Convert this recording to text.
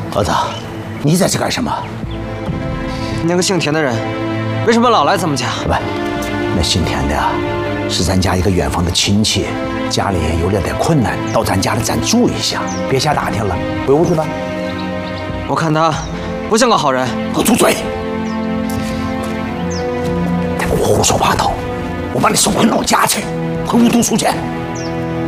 儿子，你在这干什么？ 那个姓田的人，为什么老来咱们家？ 喂，那姓田的啊，是咱家一个远房的亲戚，家里有点困难，到咱家里暂住一下，别瞎打听了，回屋去吧。 我看他不像个好人。 给我住嘴！再给我胡说八道，我把你送回老家去，回屋读书去。